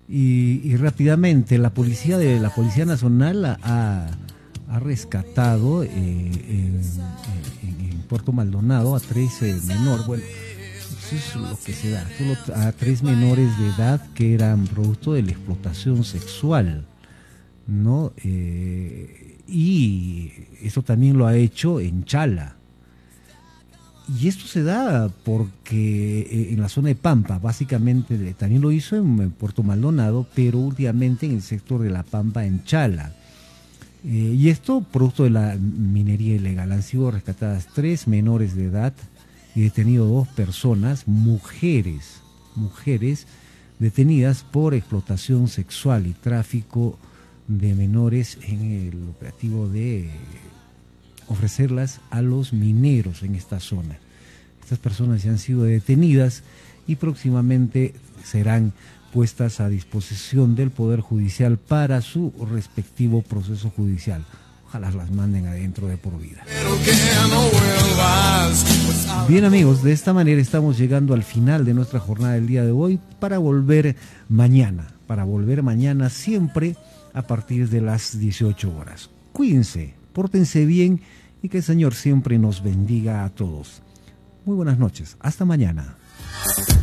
Y rápidamente la Policía Nacional ha rescatado en Puerto Maldonado a 13 menores. Bueno, eso es lo que se da, solo a 3 menores de edad que eran producto de la explotación sexual, ¿no? Y eso también lo ha hecho en Chala. Y esto se da porque en la zona de Pampa, básicamente también lo hizo en Puerto Maldonado, pero últimamente en el sector de La Pampa, en Chala. Y esto producto de la minería ilegal. Han sido rescatadas 3 menores de edad y detenido 2 personas, mujeres detenidas por explotación sexual y tráfico de menores en el operativo de ofrecerlas a los mineros en esta zona. Estas personas ya han sido detenidas y próximamente serán puestas a disposición del Poder Judicial para su respectivo proceso judicial. Ojalá las manden adentro de por vida. Bien amigos, de esta manera estamos llegando al final de nuestra jornada del día de hoy para volver mañana siempre a partir de las 18 horas. Cuídense, pórtense bien y que el Señor siempre nos bendiga a todos. Muy buenas noches, hasta mañana.